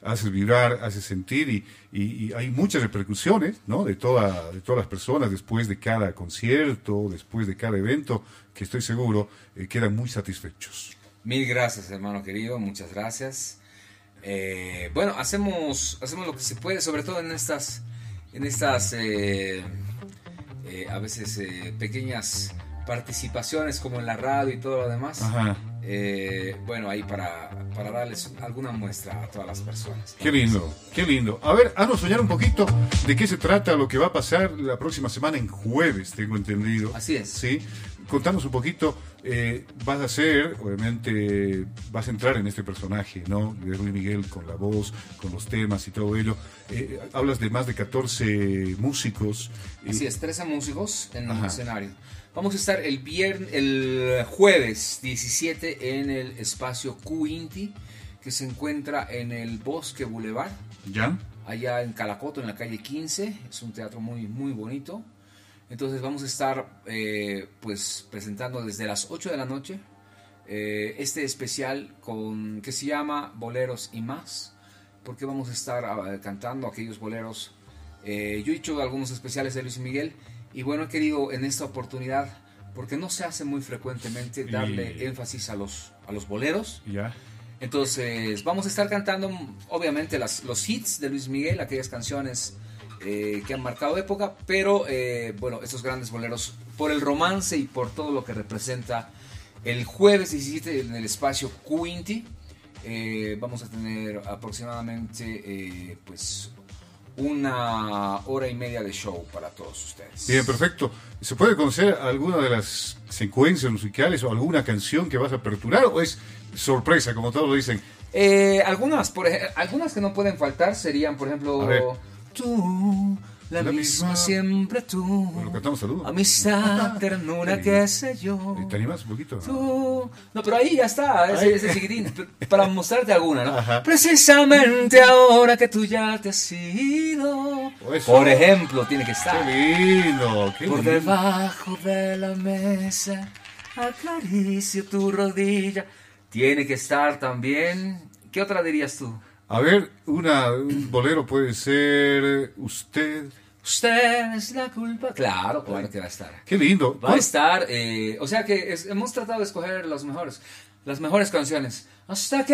haces vibrar, haces sentir y hay muchas repercusiones, ¿no? De todas las personas después de cada concierto, después de cada evento, que estoy seguro quedan muy satisfechos. Mil gracias, hermano querido, muchas gracias. Bueno, hacemos lo que se puede, sobre todo en estas a veces pequeñas participaciones como en la radio y todo lo demás. Ajá. Bueno, ahí para darles alguna muestra a todas las personas. Qué lindo, qué lindo. A ver, haznos soñar un poquito de qué se trata lo que va a pasar la próxima semana en jueves, tengo entendido. Así es. Sí, contanos un poquito. Obviamente, vas a entrar en este personaje, ¿no? De Luis Miguel con la voz, con los temas y todo ello. Hablas de más de 14 músicos. Así es, 13 músicos en el escenario. Vamos a estar el jueves 17 en el espacio Q-Inti, que se encuentra en el Bosque Boulevard. ¿Ya? Allá en Calacoto, en la calle 15. Es un teatro muy, muy bonito. Entonces vamos a estar pues presentando desde las 8 de la noche este especial que se llama Boleros y Más, porque vamos a estar cantando aquellos boleros. Yo he hecho algunos especiales de Luis Miguel y bueno, he querido en esta oportunidad, porque no se hace muy frecuentemente, darle énfasis a los boleros. Ya. Entonces vamos a estar cantando obviamente los hits de Luis Miguel, aquellas canciones que han marcado época, pero bueno, estos grandes boleros por el romance y por todo lo que representa. El jueves 17 en el espacio Q-Inti vamos a tener aproximadamente pues 1 hora y media de show para todos ustedes. Bien, perfecto. ¿Se puede conocer alguna de las secuencias musicales o alguna canción que vas a aperturar o es sorpresa, como todos lo dicen? Algunas que no pueden faltar serían, por ejemplo, Tú, la misma siempre tú. Bueno, cantamos saludos. Amistad, ternura, qué sé yo. ¿Te animas un poquito? Tú. No, pero ahí ya está, ese chiquitín. Para mostrarte alguna, ¿no? Ajá. Precisamente ahora que tú ya te has ido. Eso. Por ejemplo, tiene que estar. Qué lindo, qué Por lindo. debajo de la mesa, acaricio tu rodilla. Tiene que estar también. ¿Qué otra dirías tú? A ver, un bolero puede ser Usted. Usted es la culpa. Claro que va a estar. Qué lindo. Va a estar, o sea que hemos tratado de escoger las mejores canciones. Hasta que